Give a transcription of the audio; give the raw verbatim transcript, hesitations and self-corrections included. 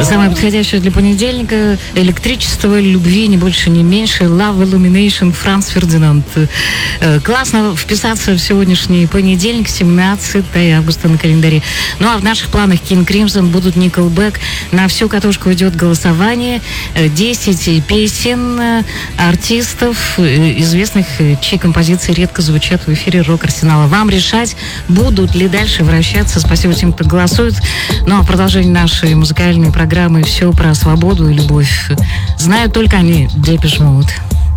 Самое подходящее для понедельника. Электричество, любви, не больше, не меньше. Love Illumination, Франц Фердинанд. Классно вписаться в сегодняшний понедельник, семнадцатое августа на календаре. Ну а в наших планах King Crimson будут Nickelback. На всю катушку идет голосование. десять песен артистов, известных, чьи композиции редко звучат в эфире Рок-Арсенала. Вам решать, будут ли дальше вращаться. Спасибо тем, кто голосует. Ну а продолжение нашей музыкальной программы «Все про свободу и любовь» знают только они, Depeche Mode.